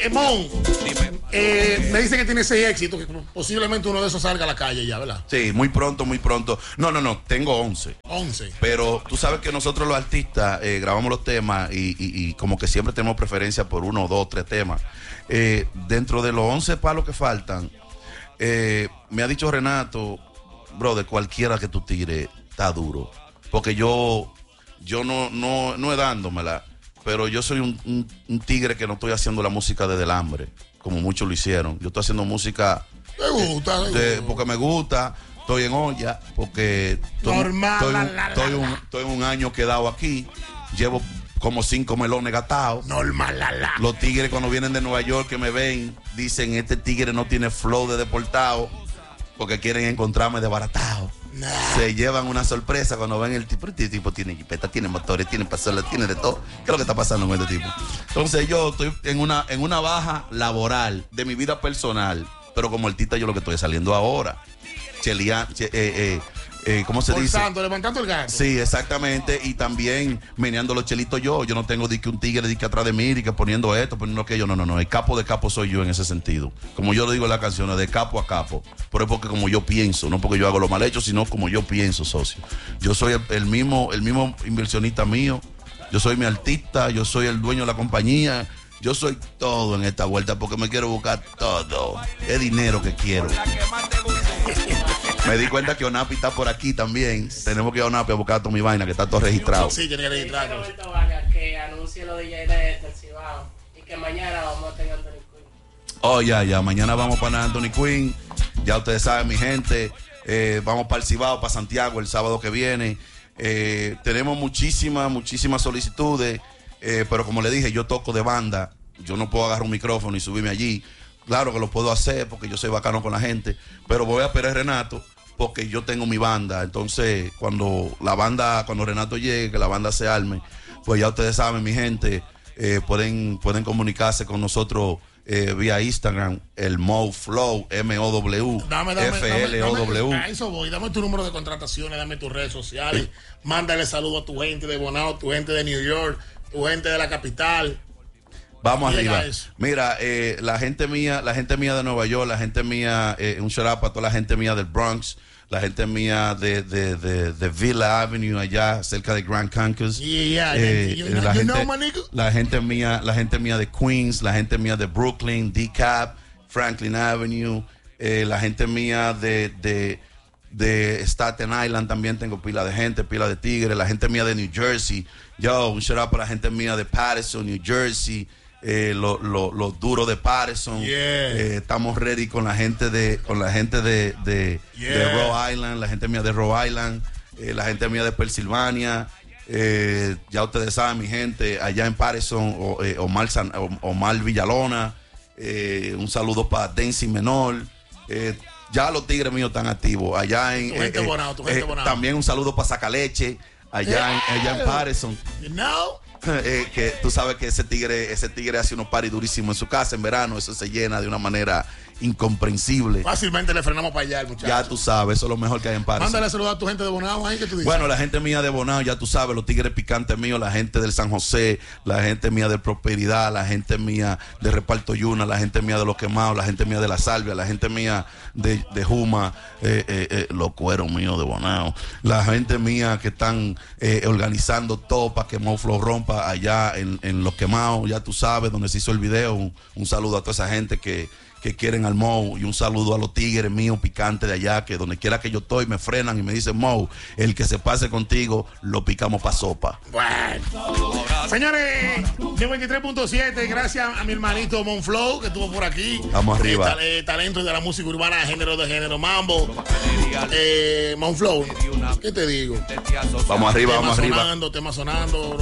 Mon, me dicen que tiene 6 éxitos, que posiblemente uno de esos salga a la calle ya, ¿verdad? Sí, muy pronto, muy pronto. No, tengo 11. 11. Pero tú sabes que nosotros los artistas grabamos los temas y como que siempre tenemos preferencia por 1, 2, 3 temas. Dentro de los 11 palos que faltan, me ha dicho Renato, brother, cualquiera que tú tires está duro. Porque yo no es dándomela, pero yo soy un tigre que no estoy haciendo la música desde el hambre, como muchos lo hicieron. Yo estoy haciendo música porque me gusta, estoy en olla, porque estoy un año quedado aquí, llevo como 5 melones gastados. Los tigres cuando vienen de Nueva York que me ven, dicen, este tigre no tiene flow de deportado, porque quieren encontrarme desbaratado. Se llevan una sorpresa cuando ven el tipo. Este tipo tiene jipeta, tiene motores, tiene pasolas, tiene de todo. ¿Qué es lo que está pasando con este tipo? Entonces yo estoy en una baja laboral de mi vida personal, pero como artista yo lo que estoy saliendo ahora. ¿Cómo se dice? Levantando el gato. Sí, exactamente. Y también meneando los chelitos yo. Yo no tengo de que un tigre de que atrás de mí y que poniendo esto, poniendo aquello. No. El capo de capo soy yo en ese sentido. Como yo lo digo en la canción, de capo a capo. Pero es porque como yo pienso, no porque yo hago lo mal hecho, sino como yo pienso, socio. Yo soy el mismo inversionista mío. Yo soy mi artista, yo soy el dueño de la compañía. Yo soy todo en esta vuelta porque me quiero buscar todo. Es dinero que quiero. Me di cuenta que Onapi está por aquí también. Tenemos que ir a Onapi a buscar toda mi vaina, que está todo registrado. Sí, tiene que registrarlo. Que anuncie los DJs del Cibao y que mañana vamos a tener Anthony Quinn. Oh, ya. Mañana vamos para Anthony Quinn. Ya ustedes saben, mi gente. Vamos para el Cibao, para Santiago, el sábado que viene. Tenemos muchísimas solicitudes. Pero como le dije, yo toco de banda. Yo no puedo agarrar un micrófono y subirme allí. Claro que lo puedo hacer porque yo soy bacano con la gente. Pero voy a esperar a Renato porque yo tengo mi banda. Entonces, cuando Renato llegue, que la banda se arme, pues ya ustedes saben, mi gente, pueden comunicarse con nosotros vía Instagram, el Mo Flow, MOW, FLOW. A eso voy, dame tu número de contrataciones, dame tus redes sociales, mándale saludos a tu gente de Bonao, tu gente de New York, tu gente de la capital. Vamos arriba. Mira, la gente mía de Nueva York, la gente mía, un shout out para toda la gente mía del Bronx, la gente mía de Villa Avenue allá cerca de Grand Concourse. La gente mía de Queens, la gente mía de Brooklyn, DeKalb, Franklin Avenue, la gente mía de Staten Island también tengo pila de gente, pila de tigres, la gente mía de New Jersey. Yo, un shout out para la gente mía de Patterson, New Jersey. Los duros de Patterson. Estamos ready con la gente de Rhode Island, la gente mía de Rhode Island, la gente mía de Pensilvania. Ya ustedes saben, mi gente allá en Patterson, Omar Villalona. Un saludo para Densi Menor. Ya los tigres míos están activos allá en también un saludo para Sacaleche allá en Patterson. Que tú sabes que ese tigre hace unos party durísimos en su casa en verano. Eso se llena de una manera incomprensible. Fácilmente le frenamos para allá, muchacho. Ya tú sabes, eso es lo mejor que hay en Patterson. Mándale saludos a tu gente de Bonao ahí, que tú dices. Bueno, la gente mía de Bonao, ya tú sabes, los tigres picantes míos, la gente del San José, la gente mía de Prosperidad, la gente mía de Reparto Yuna, la gente mía de Los Quemados, la gente mía de La Salvia, la gente mía de Juma, los cueros míos de Bonao, la gente mía que están organizando todo para que Mo Flow rompa allá en Los Quemados, ya tú sabes, donde se hizo el video. Un saludo a toda esa gente que quieren al Mo, y un saludo a los tigres míos picantes de allá, que donde quiera que yo estoy me frenan y me dicen, Mo, el que se pase contigo lo picamos pa' sopa. Bueno, señores, de 23.7, gracias a mi hermanito Monflow que estuvo por aquí. Vamos arriba. Talento de la música urbana, género mambo. Monflow, ¿qué te digo? Vamos arriba, vamos arriba. Tema sonando,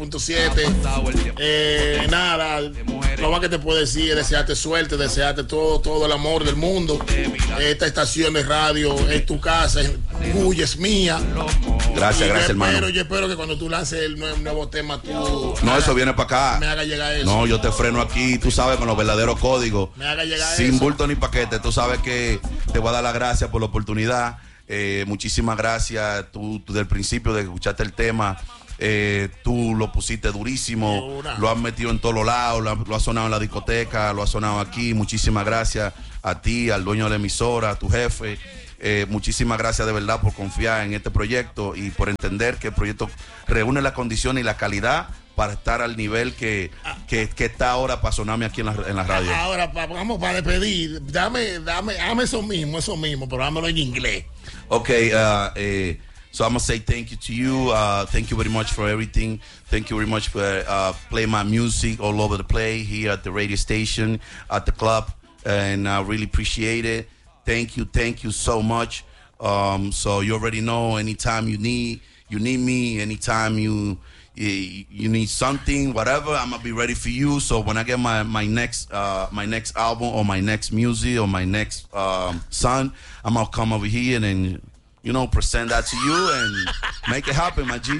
93.7. Nada, lo más que te puedo decir es desearte suerte, desearte todo el amor del mundo. Esta estación de radio es tu casa, Cuya es mía. Gracias, hermano. Pero yo espero que cuando tú lances el nuevo tema, tú eso viene para acá. Me haga llegar eso. No, yo te freno aquí, tú sabes, con los verdaderos códigos. Me haga llegar sin eso. bulto ni paquete. Tú sabes que te voy a dar las gracias por la oportunidad. Muchísimas gracias. Tú del principio de escucharte el tema, Tú lo pusiste durísimo, lo has metido en todos los lados, lo has sonado en la discoteca, lo has sonado aquí. Muchísimas gracias a ti, al dueño de la emisora, a tu jefe. Muchísimas gracias de verdad por confiar en este proyecto y por entender que el proyecto reúne las condiciones y la calidad para estar al nivel que está ahora para sonarme aquí en la radio. Ahora, vamos para despedir. Dame eso mismo, pero dámelo en inglés. Okay, so I'm going to say thank you to you. Thank you very much for everything. Thank you very much for playing my music all over the place here at the radio station, at the club, and I really appreciate it. Thank you so much. So you already know, anytime you need me, anytime you need something, whatever, I'm gonna be ready for you. So when I get my next album or my next music or my next song, I'm gonna come over here and present that to you and make it happen, my G.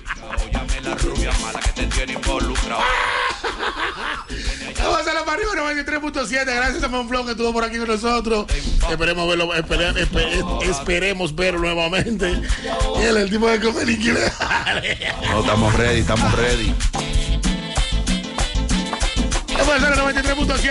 Vamos a hacerlo para arriba, 93.7. Gracias a Monflón que estuvo por aquí con nosotros. Esperemos verlo nuevamente. Él es el tipo de comer inglés. No, estamos ready. Vamos a hacer el 93.7.